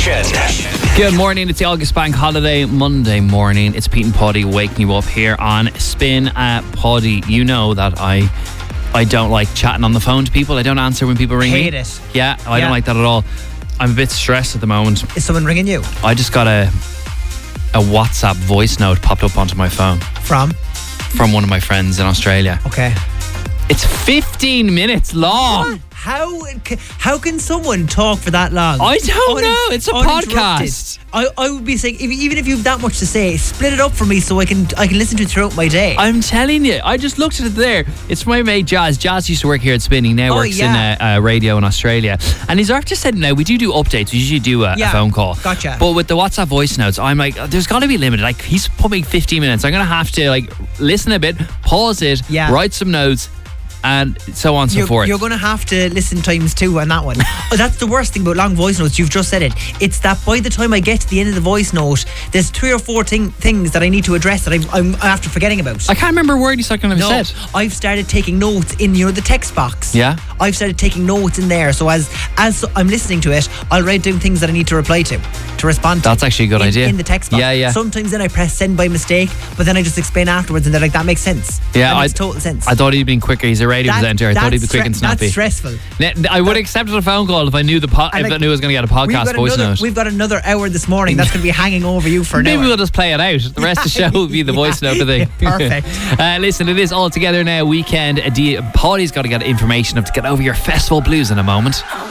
Ignition. Good morning, it's the August Bank Holiday Monday morning. It's Pete and Poddy waking you up here on Spin Poddy. You know that I don't like chatting on the phone to people. I don't answer when people ring me. Hate it. Yeah, I don't like that at all. I'm a bit stressed at the moment. Is someone ringing you? I just got a WhatsApp voice note popped up onto my phone From one of my friends in Australia. Okay. It's 15 minutes long. What? How can someone talk for that long? I don't know. It's a podcast. I would be saying, even if you have that much to say, split it up for me so I can listen to it throughout my day. I'm telling you, I just looked at it there. It's my mate Jazz. Jazz used to work here at Spinning. Now works in radio in Australia. And he's after said, now we do updates. We usually do a phone call. Gotcha. But with the WhatsApp voice notes, I'm like, there's got to be a limit. Like, he's put me 15 minutes. I'm going to have to listen a bit, pause it, write some notes, and so on and so forth. You're going to have to listen times two on that one. That's the worst thing about long voice notes. You've just said it. It's that by the time I get to the end of the voice note, there's 3 or 4 things that I need to address that I'm after forgetting about. I can't remember a word he's talking about. No, I've started taking notes in the text box. Yeah. I've started taking notes in there. So as I'm listening to it, I'll write down things that I need to reply to respond to. That's actually a good idea. In the text box. Yeah. Sometimes then I press send by mistake, but then I just explain afterwards and they're like, that makes sense. Yeah, that makes total sense. I thought he'd been quicker. He's a radio presenter. I thought he'd be quick and snappy. That's stressful. I would have accepted a phone call if I knew if I knew I was going to get a podcast voice note. We've got another hour this morning that's going to be hanging over you for an hour. Maybe we'll just play it out. The rest of the show will be the voice note thing. Perfect. Listen, it is all together now. Weekend. Poddy's got to get information to get over your festival blues in a moment.